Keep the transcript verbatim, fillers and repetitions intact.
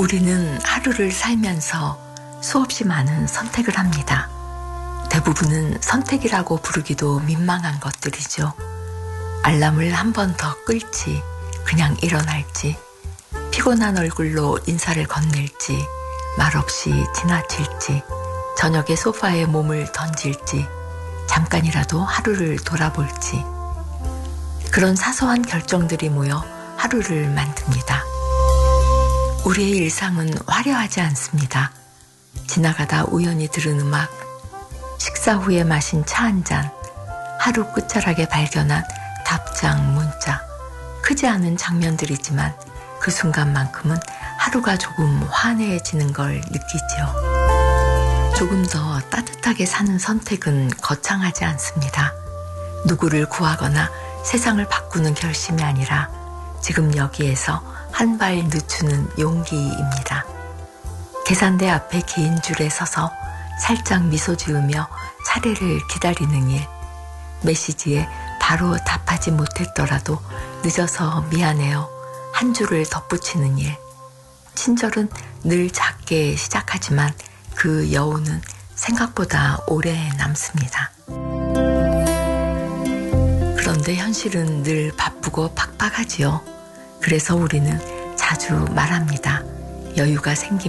우리는 하루를 살면서 수없이 많은 선택을 합니다. 대부분은 선택이라고 부르기도 민망한 것들이죠. 알람을 한 번 더 끌지, 그냥 일어날지, 피곤한 얼굴로 인사를 건넬지, 말없이 지나칠지, 저녁에 소파에 몸을 던질지, 잠깐이라도 하루를 돌아볼지. 그런 사소한 결정들이 모여 하루를 만듭니다. 우리의 일상은 화려하지 않습니다. 지나가다 우연히 들은 음악, 식사 후에 마신 차 한 잔, 하루 끝자락에 발견한 답장, 문자, 크지 않은 장면들이지만 그 순간만큼은 하루가 조금 환해지는 걸 느끼죠. 조금 더 따뜻하게 사는 선택은 거창하지 않습니다. 누구를 구하거나 세상을 바꾸는 결심이 아니라 지금 여기에서 한 발 늦추는 용기입니다. 계산대 앞에 긴 줄에 서서 살짝 미소 지으며 차례를 기다리는 일, 메시지에 바로 답하지 못했더라도 늦어서 미안해요 한 줄을 덧붙이는 일. 친절은 늘 작게 시작하지만 그 여운은 생각보다 오래 남습니다. 그런데 현실은 늘 바쁘고 팍팍하지요. 그래서 우리는 자주 말합니다. 여유가 생기면